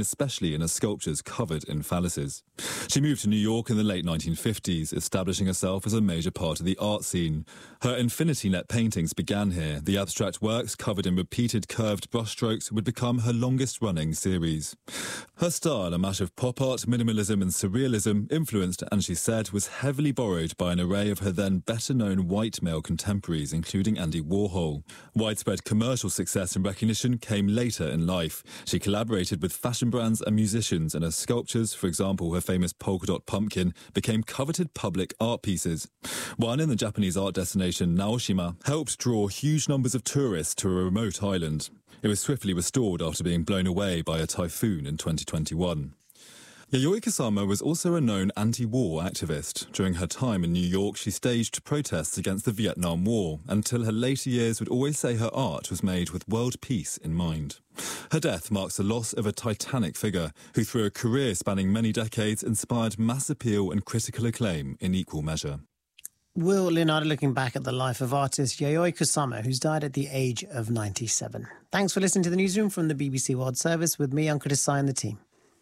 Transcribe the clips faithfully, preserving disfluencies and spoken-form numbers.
especially in her sculptures covered in phalluses. She moved to New York in the late nineteen fifties, establishing herself as a major part of the art scene. Her infinity net paintings began here. The abstract works, covered in repeated curved brushstrokes, would become her longest-running series. Her style, a mash of pop art, minimalism and surrealism, influenced, and she said, was heavily borrowed by an array of her then better-known white male contemporaries, including Andy Warhol. Widespread commercial success and recognition came later in life. She collaborated with fashion brands and musicians, and her sculptures, for example her famous polka dot pumpkin, became coveted public art pieces. One in the Japanese art destination Naoshima helped draw huge numbers of tourists to a remote island. It was swiftly restored after being blown away by a typhoon in twenty twenty-one. Yayoi Kusama was also a known anti-war activist. During her time in New York, she staged protests against the Vietnam War. Until her later years would always say her art was made with world peace in mind. Her death marks the loss of a titanic figure who, through a career spanning many decades, inspired mass appeal and critical acclaim in equal measure. Will Leonardo looking back at the life of artist Yayoi Kusama, who's died at the age of ninety-seven. Thanks for listening to the Newsroom from the B B C World Service with me, Uncle Desai, and the team.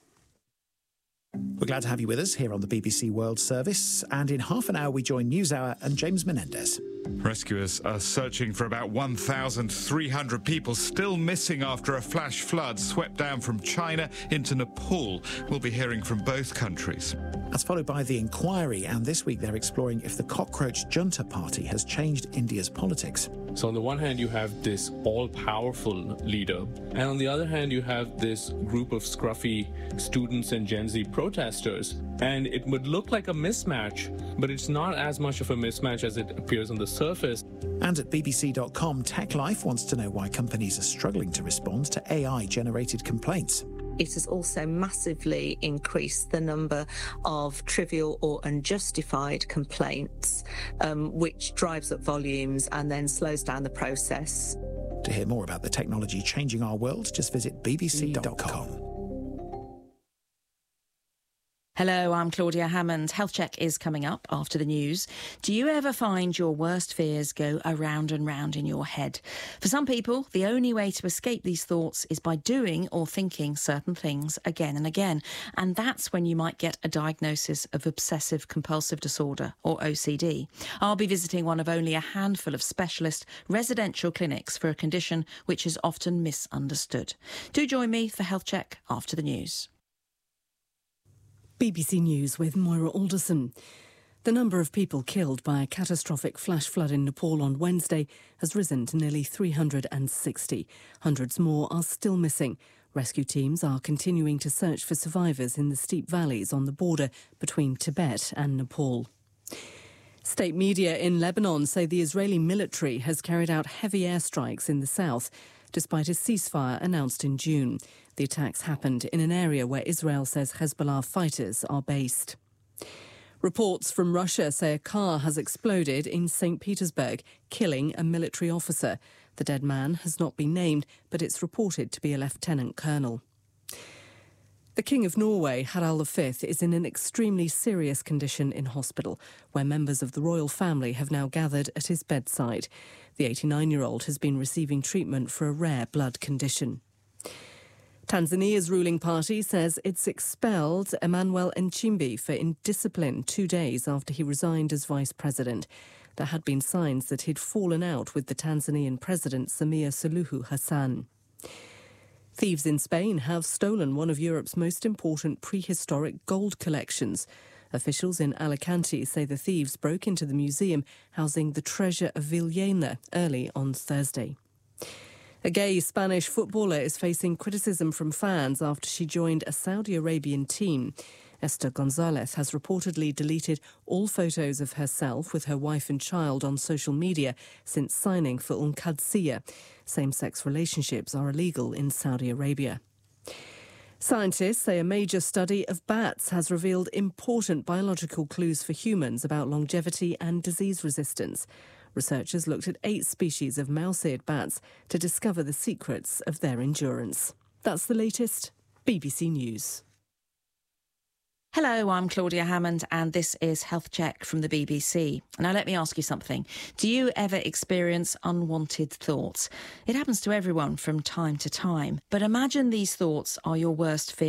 We're glad to have you with us here on the B B C World Service. And in half an hour, we join NewsHour and James Menendez. Rescuers are searching for about one thousand three hundred people still missing after a flash flood swept down from China into Nepal. We'll be hearing from both countries. That's followed by the inquiry, and this week they're exploring if the cockroach junta party has changed India's politics. So on the one hand, you have this all-powerful leader, and on the other hand, you have this group of scruffy students and Gen Z protesters. And it would look like a mismatch, but it's not as much of a mismatch as it appears on the surface. And at B B C dot com, Tech Life wants to know why companies are struggling to respond to A I-generated complaints. It has also massively increased the number of trivial or unjustified complaints, um, which drives up volumes and then slows down the process. To hear more about the technology changing our world, just visit B B C dot com. Hello, I'm Claudia Hammond. Health Check is coming up after the news. Do you ever find your worst fears go around and round in your head? For some people, the only way to escape these thoughts is by doing or thinking certain things again and again. And that's when you might get a diagnosis of obsessive compulsive disorder, or O C D. I'll be visiting one of only a handful of specialist residential clinics for a condition which is often misunderstood. Do join me for Health Check after the news. B B C News with Moira Alderson. The number of people killed by a catastrophic flash flood in Nepal on Wednesday has risen to nearly three hundred sixty. Hundreds more are still missing. Rescue teams are continuing to search for survivors in the steep valleys on the border between Tibet and Nepal. State media in Lebanon say the Israeli military has carried out heavy airstrikes in the south, despite a ceasefire announced in June. The attacks happened in an area where Israel says Hezbollah fighters are based. Reports from Russia say a car has exploded in Saint Petersburg, killing a military officer. The dead man has not been named, but it's reported to be a lieutenant colonel. The King of Norway, Harald the Fifth, is in an extremely serious condition in hospital, where members of the royal family have now gathered at his bedside. The eighty-nine-year-old has been receiving treatment for a rare blood condition. Tanzania's ruling party says it's expelled Emmanuel Nchimbi for indiscipline two days after he resigned as vice president. There had been signs that he'd fallen out with the Tanzanian president Samia Suluhu Hassan. Thieves in Spain have stolen one of Europe's most important prehistoric gold collections. Officials in Alicante say the thieves broke into the museum housing the treasure of Villena early on Thursday. A gay Spanish footballer is facing criticism from fans after she joined a Saudi Arabian team. Esther Gonzalez has reportedly deleted all photos of herself with her wife and child on social media since signing for Al Qadsiya. Same-sex relationships are illegal in Saudi Arabia. Scientists say a major study of bats has revealed important biological clues for humans about longevity and disease resistance. Researchers looked at eight species of mouse-eared bats to discover the secrets of their endurance. That's the latest. B B C News. Hello, I'm Claudia Hammond and this is Health Check from the B B C. Now let me ask you something. Do you ever experience unwanted thoughts? It happens to everyone from time to time. But imagine these thoughts are your worst fear.